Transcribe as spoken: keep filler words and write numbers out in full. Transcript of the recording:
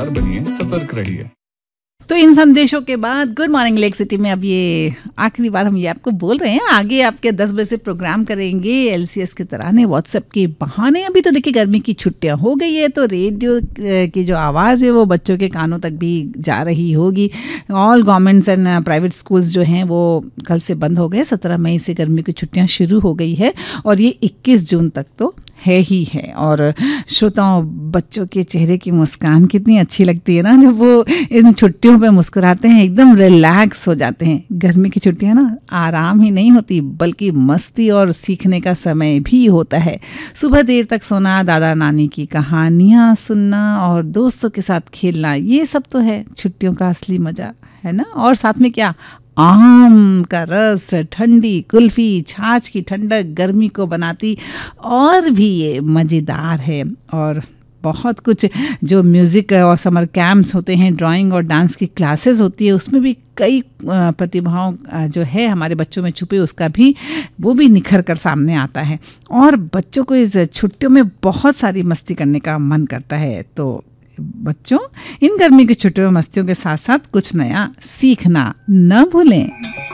जिम्मेदार बनिए, सतर्क रहिए। तो इन संदेशों के बाद गुड मॉर्निंग लेक सिटी में अब ये आखिरी बार हम ये आपको बोल रहे हैं, आगे आपके दस बजे से प्रोग्राम करेंगे एलसीएस के तराने व्हाट्सएप के बहाने। अभी तो देखिए गर्मी की छुट्टियां हो गई है, तो रेडियो की जो आवाज़ है वो बच्चों के कानों तक भी जा रही होगी। All governments and private schools जो हैं वो कल से बंद हो गए। सत्रह मई से गर्मी की छुट्टियाँ शुरू हो गई है और ये इक्कीस जून तक तो है ही है। और श्रोताओं, बच्चों के चेहरे की मुस्कान कितनी अच्छी लगती है ना, जब वो इन छुट्टियों पे मुस्कुराते हैं, एकदम रिलैक्स हो जाते हैं। गर्मी की छुट्टियां ना आराम ही नहीं होती बल्कि मस्ती और सीखने का समय भी होता है। सुबह देर तक सोना, दादा नानी की कहानियाँ सुनना और दोस्तों के साथ खेलना, ये सब तो है छुट्टियों का असली मज़ा, है ना। और साथ में क्या, आम का रस, ठंडी कुल्फ़ी, छाछ की ठंडक गर्मी को बनाती और भी ये मज़ेदार है। और बहुत कुछ जो म्यूज़िक और समर कैंप्स होते हैं, ड्राइंग और डांस की क्लासेस होती है, उसमें भी कई प्रतिभाओं जो है हमारे बच्चों में छुपे, उसका भी वो भी निखर कर सामने आता है। और बच्चों को इस छुट्टियों में बहुत सारी मस्ती करने का मन करता है। तो बच्चों, इन गर्मी की छुट्टियों में मस्तियों के साथ साथ कुछ नया सीखना न भूलें।